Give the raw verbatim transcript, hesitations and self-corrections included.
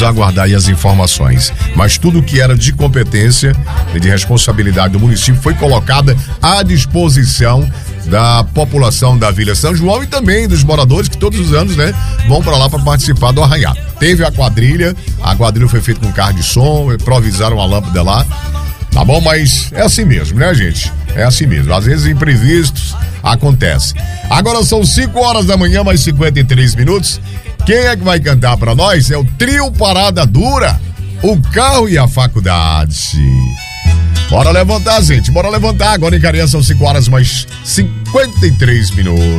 Vamos aguardar aí as informações. Mas tudo que era de competência e de responsabilidade do município foi colocada à disposição da população da Vila São João e também dos moradores que todos os anos, né, vão para lá para participar do arraiado. Teve a quadrilha, a quadrilha foi feita com carro de som, improvisaram a lâmpada lá, tá bom? Mas é assim mesmo, né, gente? É assim mesmo. Às vezes imprevistos acontecem. Agora são cinco horas da manhã, mais cinquenta e três minutos. Quem é que vai cantar para nós? É o Trio Parada Dura, o carro e a faculdade. Bora levantar, gente, bora levantar. Agora em Carinha são cinco horas mais cinquenta e três minutos.